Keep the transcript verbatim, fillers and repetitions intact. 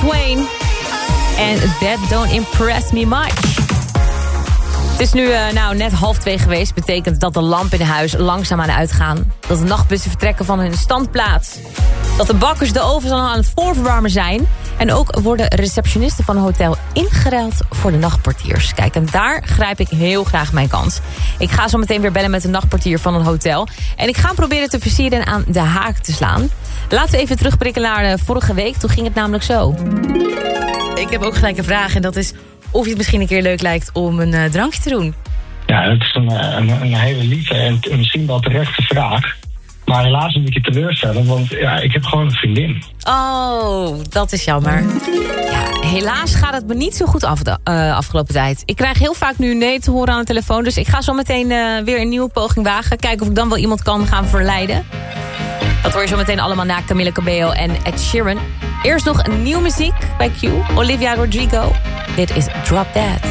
Twain. En That Don't Impress Me Much. Het is nu uh, nou, net half twee geweest. Betekent dat de lampen in huis langzaam aan uitgaan. Dat de nachtbussen vertrekken van hun standplaats. Dat de bakkers de ovens al aan het voorverwarmen zijn. En ook worden receptionisten van een hotel ingeruild voor de nachtportiers. Kijk, en daar grijp ik heel graag mijn kans. Ik ga zo meteen weer bellen met de nachtportier van een hotel. En ik ga proberen te versieren en aan de haak te slaan. Laten we even terugblikken naar uh, vorige week. Toen ging het namelijk zo. Ik heb ook gelijk een vraag en dat is of je het misschien een keer leuk lijkt om een uh, drankje te doen. Ja, dat is een, een, een hele lieve en misschien wel terechte vraag. Maar helaas moet ik je teleurstellen, want ja, ik heb gewoon een vriendin. Oh, dat is jammer. Ja, helaas gaat het me niet zo goed af de uh, afgelopen tijd. Ik krijg heel vaak nu nee te horen aan de telefoon. Dus ik ga zo meteen uh, weer een nieuwe poging wagen. Kijken of ik dan wel iemand kan gaan verleiden. Dat hoor je zo meteen allemaal na Camila Cabello en Ed Sheeran. Eerst nog een nieuwe muziek bij Q. Olivia Rodrigo. Dit is Drop That.